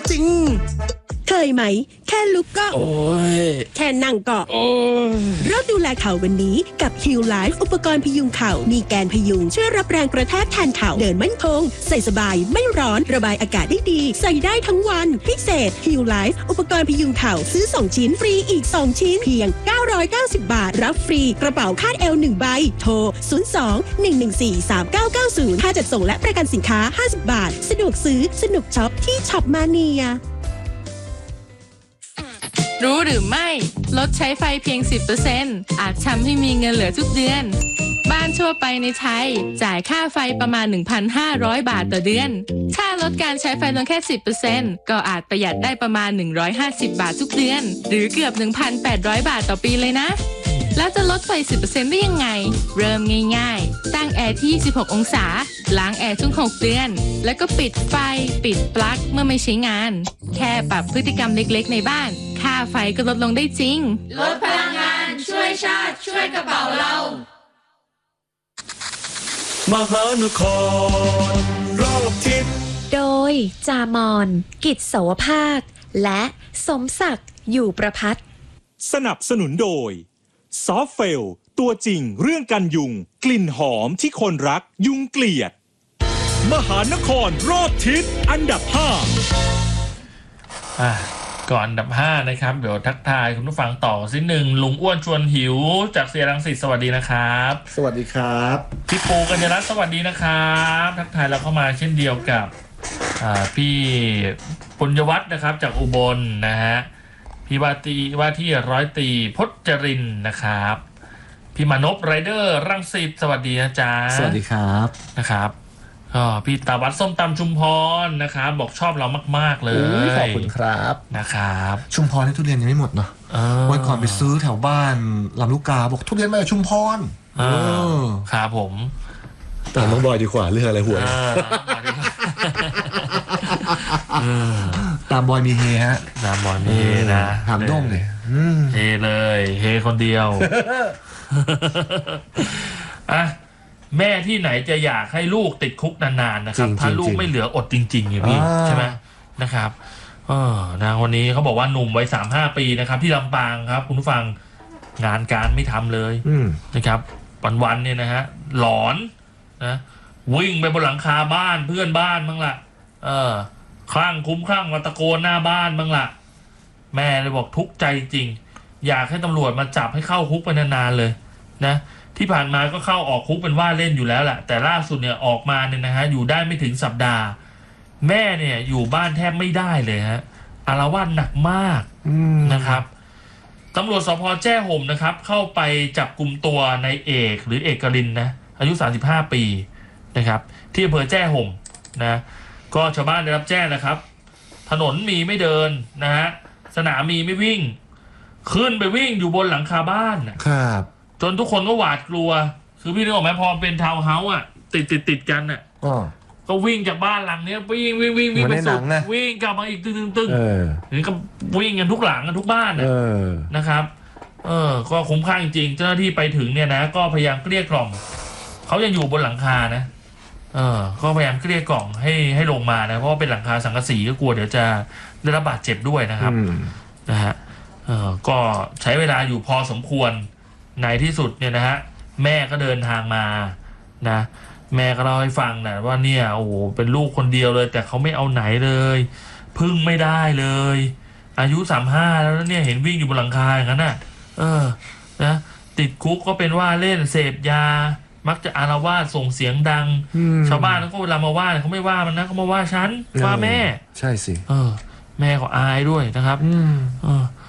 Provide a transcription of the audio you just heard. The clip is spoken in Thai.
จริงเคยไหมแค่ลุกก็โอ้ยแค่นั่งก็โอ้ยเริ่มดูแลเข่าวันนี้กับ Heal Life อุปกรณ์พยุงเข่ามีแกนพยุงช่วยรับแรงกระแทกแทนเข่าเดินมั่นคงใส่สบายไม่ร้อนระบายอากาศได้ดีใส่ได้ทั้งวันพิเศษ Heal Life อุปกรณ์พยุงเข่าซื้อ2ชิ้นฟรีอีก2ชิ้นเพียง990 บาทรับฟรีกระเป๋าคาดเอว1ใบโทร02-114-3990ค่าจัดส่งและประกันสินค้า50 บาทสะดวกซื้อสนุกช็อปที่ช็อปมาเนียรู้หรือไม่ลดใช้ไฟเพียง 10% อาจทำให้มีเงินเหลือทุกเดือนบ้านทั่วไปในไทยจ่ายค่าไฟประมาณ 1,500 บาทต่อเดือนถ้าลดการใช้ไฟลงแค่ 10% ก็อาจประหยัดได้ประมาณ150 บาททุกเดือนหรือเกือบ 1,800 บาทต่อปีเลยนะแล้วจะลดไฟ 10% ได้ยังไงเริ่มง่ายๆตั้งแอร์ที่26องศาล้างแอร์ทุก6เดือนแล้วก็ปิดไฟปิดปลั๊กเมื่อไม่ใช้งานแค่ปรับพฤติกรรมเล็กๆในบ้านค่าไฟก็ลดลงได้จริงลดพลังงานช่วยชาติช่วยกระเป๋าเรามหานครรอบทิศโดยจามอนกิจเสาวภาคและสมศักดิ์อยู่ประภัตสนับสนุนโดยซอฟเฟลตัวจริงเรื่องกันยุงกลิ่นหอมที่คนรักยุงเกลียดมหานครรอบทิศอันดับ5 ก่อนอันดับ5นะครับเดี๋ยวทักทายคุณผู้ฟังต่อสิหนึ่งลุงอ้วนชวนหิวจากเสียรังสิตสวัสดีนะครับสวัสดีครับพี่ปูกัญญรัตน์สวัสดีนะครับทักทายเราเข้ามาเช่นเดียวกับพี่ปุญญวัฒน์นะครับจากอุบลนะฮะพี่ว่าที่ร้อยตรีพจรินนะครับพี่มานพไรเดอร์รังสิตสวัสดีนะจ๊ะสวัสดีครับนะครับก็พี่ตาวัดส้มตำชุมพรนะครับบอกชอบเรามากๆเลยขอบคุณครับนะครับชุมพรที่ทุเรียนยังไม่หมดเนาะวันก่อนไปซื้อแถวบ้านลำลูกกาบอกทุเรียนมาจากชุมพรครับผมตามน้องบอยดีกว่าเรื่องอะไรหวยตามบอยมีเฮฮะตามบอยมีเฮนะถามด้งเลยเฮเลยเฮคนเดียวแม่ที่ไหนจะอยากให้ลูกติดคุกนานๆนะครับถ้าลูกไม่เหลืออดจริงๆอย่างพี่ใช่ไหมนะครับนะวันนี้เขาบอกว่าหนุ่มวัย35 ปีนะครับที่ลำปางครับคุณผู้ฟังงานการไม่ทำเลยนะครับวันๆเนี่ยนะฮะหลอนนะวิ่งไปบนหลังคาบ้านเพื่อนบ้านบ้างล่ะคลั่งคุ้มคลั่งมาตะโกนหน้าบ้านบ้างล่ะแม่เลยบอกทุกข์ใจจริงอยากให้ตำรวจมาจับให้เข้าคุกไปนานๆเลยนะที่ผ่านมาก็เข้าออกคุกเป็นว่าเล่นอยู่แล้วแหละแต่ล่าสุดเนี่ยออกมาเนี่ยนะฮะอยู่ได้ไม่ถึงสัปดาห์แม่เนี่ยอยู่บ้านแทบไม่ได้เลยฮะอาละวาดหนักมากนะครับตำรวจสภ.แจ้ห่มนะครับเข้าไปจับกุมตัวนายเอกหรือเอกรินนะอายุ35 ปีนะครับที่อำเภอแจ้ห่มนะก็ชาวบ้านได้รับแจ้งนะครับถนนมีไม่เดินนะฮะสนามมีไม่วิ่งขึ้นไปวิ่งอยู่บนหลังคาบ้านครับจนทุกคนก็หวาดกลัวคือพี่นึกออกไหมพอเป็นทาวน์เฮาส์อ่ะติดกันอ่ะก็วิ่งจากบ้านหลังนี้วิ่งไปสุดวิ่งกลับมาอีกตึงนี่ก็วิ่งกันทุกหลังกันทุกบ้านนะครับก็คุ้มค่าจริงๆเจ้าหน้าที่ไปถึงเนี่ยนะก็พยายามเกลี้ยกล่อมเขายังอยู่บนหลังคานะก็พยายามเกลี้ยกล่อมให้ลงมานะเพราะว่าเป็นหลังคาสังกะสีก็กลัวเดี๋ยวจะได้รับบาดเจ็บด้วยนะครับนะฮะก็ใช้เวลาอยู่พอสมควรในที่สุดเนี่ยนะฮะแม่ก็เดินทางมานะแม่ก็เล่าให้ฟังนะว่าเนี่ยโอ้โหเป็นลูกคนเดียวเลยแต่เขาไม่เอาไหนเลยพึ่งไม่ได้เลยอายุ35แล้วเนี่ยเห็นวิ่งอยู่บนหลังคาอย่างนั้นน่ะนะติดคุกก็เป็นว่าเล่นเสพยามักจะอาละวาดส่งเสียงดังชาวบ้านก็เวลามาว่าเขาไม่ว่ามันนะเขามาว่าฉันว่าแม่ใช่สิแม่ก็อายด้วยนะครับ